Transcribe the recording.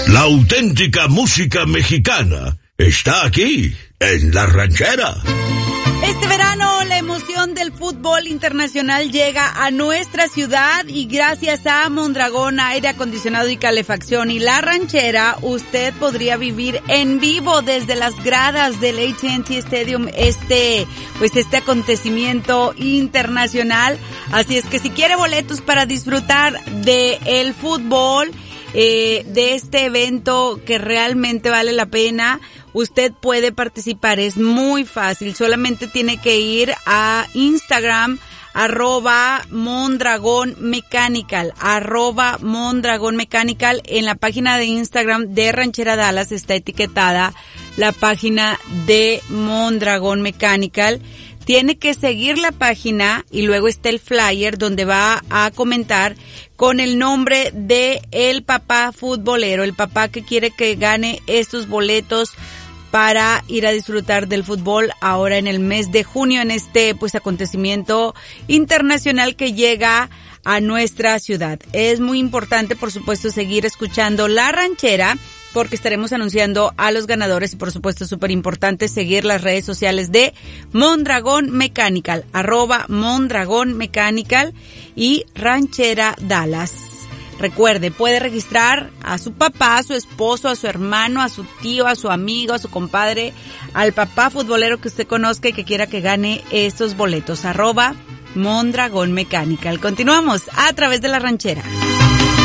La auténtica música mexicana está aquí, en La Ranchera. Este verano la emoción del fútbol internacional llega a nuestra ciudad y gracias a Mondragón Aire Acondicionado y Calefacción y La Ranchera, usted podría vivir en vivo desde las gradas del AT&T Stadium este acontecimiento internacional. Así es que si quiere boletos para disfrutar de el fútbol, de este evento que realmente vale la pena, usted puede participar. Es muy fácil, solamente tiene que ir a Instagram, @mondragonmechanical, @mondragonmechanical. En la página de Instagram de Ranchera Dallas está etiquetada la página de Mondragón Mechanical. Tiene que seguir la página y luego está el flyer donde va a comentar con el nombre de el papá futbolero, el papá que quiere que gane estos boletos para ir a disfrutar del fútbol ahora en el mes de junio, en este acontecimiento internacional que llega a nuestra ciudad. Es muy importante, por supuesto, seguir escuchando La Ranchera, porque estaremos anunciando a los ganadores y por supuesto es súper importante seguir las redes sociales de Mondragón Mechanical, @Mondragón Mechanical y Ranchera Dallas. Recuerde, puede registrar a su papá, a su esposo, a su hermano, a su tío, a su amigo, a su compadre, al papá futbolero que usted conozca y que quiera que gane estos boletos, @Mondragón Mechanical. Continuamos a través de La Ranchera.